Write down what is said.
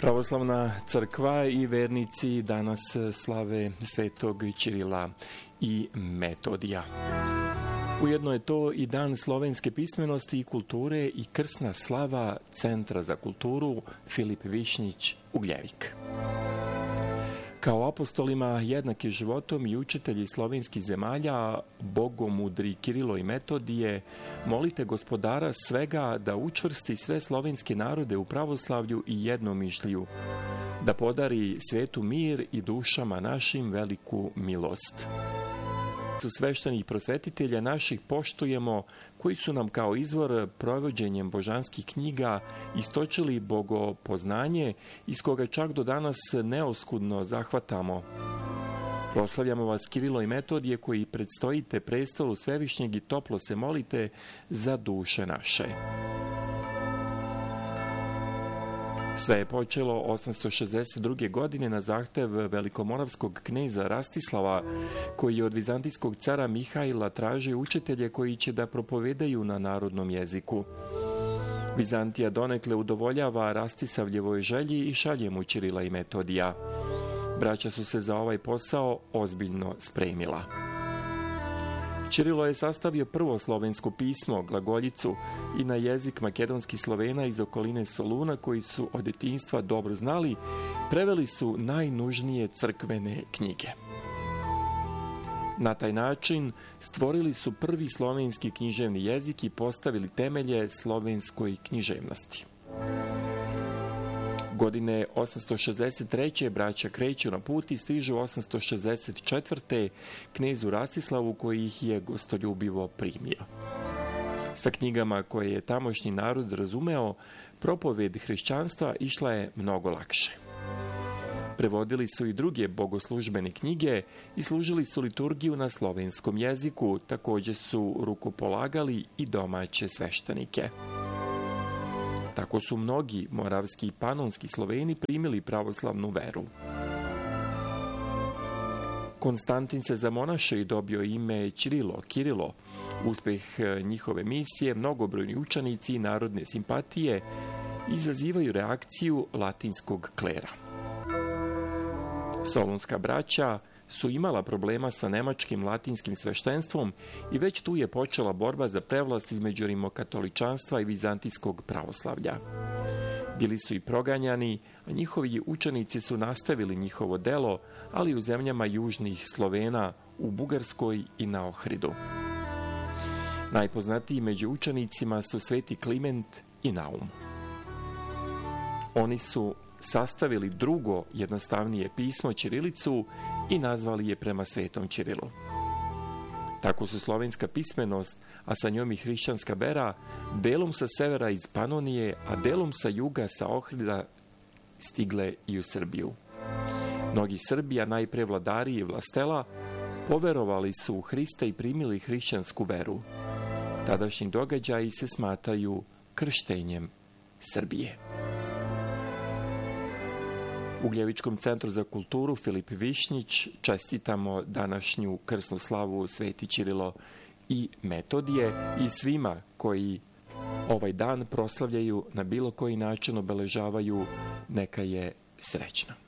Pravoslavna crkva i vernici danas slave svetog Ćirila i Metodija. Ujedno je to i dan slovenske pismenosti i kulture i krsna slava Centra za kulturu Filip Višnjić Ugljevik. Kao apostolima jednaki životom i učitelji slovenskih zemalja, bogomudri Kirilo i Metodije, molite Gospodara svega da učvrsti sve slovenske narode u pravoslavlju i jednomišlju, da podari svetu mir i dušama našim veliku milost. Su sveštenih prosvetitelja naših poštujemo, koji su nam kao izvor provođenjem božanskih knjiga istočili bogopoznanje, iz koga čak do danas neoskudno zahvatamo. Proslavljamo vas, Kirilo i Metodije, koji predstojite prestolu Svevišnjeg i toplo se molite za duše naše. Sve je počelo 862. godine na zahtev velikomoravskog kneza Rastislava, koji je od vizantijskog cara Mihajla tražio učitelje koji će da propovedaju na narodnom jeziku. Vizantija donekle udovoljava Rastisavljevoj želji i šalje mu Ćirila i Metodija. Braća su se za ovaj posao ozbiljno spremila. Ćirilo je sastavio prvo slovensko pismo, glagoljicu, i na jezik makedonskih Slovena iz okoline Soluna, koji su od detinjstva dobro znali, preveli su najnužnije crkvene knjige. Na taj način stvorili su prvi slovenski književni jezik i postavili temelje slovenskoj književnosti. Godine 863. braća kreću na put i stižu 864. knezu Rastislavu, koji ih je gostoljubivo primio. Sa knjigama koje je tamošnji narod razumeo, propoved hrišćanstva išla je mnogo lakše. Prevodili su i druge bogoslužbene knjige i služili su liturgiju na slovenskom jeziku, također su rukopolagali i domaće sveštenike. Tako su mnogi moravski i panonski Sloveni primili pravoslavnu veru. Konstantin se zamonašao i dobio ime Ćirilo, Kirilo. Uspeh njihove misije, mnogobrojni učenici i narodne simpatije izazivaju reakciju latinskog klera. Solunska braća su imala problema sa nemačkim latinskim sveštenstvom i već tu je počela borba za prevlast između rimokatoličanstva i vizantijskog pravoslavlja. Bili su i proganjani, a njihovi učenici su nastavili njihovo delo, ali u zemljama južnih Slovena, u Bugarskoj i na Ohridu. Najpoznatiji među učenicima su sveti Kliment i Naum. Oni su sastavili drugo jednostavnije pismo ćirilicu i nazvali je prema svetom Ćirilu. Tako su slovenska pismenost, a sa njom i hrišćanska vera, delom sa severa iz Panonije, a delom sa juga sa Ohrida stigle i u Srbiju. Mnogi Srbi, a najpre vladari i vlastela, poverovali su u Hrista i primili hrišćansku veru. Tadašnji događaji se smatraju krštenjem Srbije. U Ugljevičkom centru za kulturu Filip Višnjić čestitamo današnju krsnu slavu Sveti Ćirilo i Metodije i svima koji ovaj dan proslavljaju, na bilo koji način obeležavaju, neka je srećna.